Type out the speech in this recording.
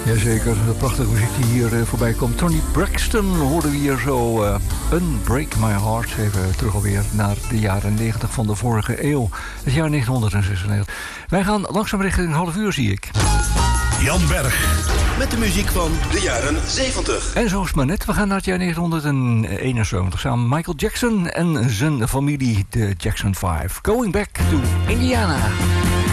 Jazeker, de prachtige muziek die hier voorbij komt. Toni Braxton hoorden we hier zo. Unbreak My Heart. Even terug alweer naar de jaren 90 van de vorige eeuw. Het jaar 1996. Wij gaan langzaam richting een half uur, zie ik. Jan Berg. Met de muziek van de jaren 70. En zo is het maar net. We gaan naar het jaar 1971. Samen Michael Jackson en zijn familie, de Jackson 5. Going Back to Indiana.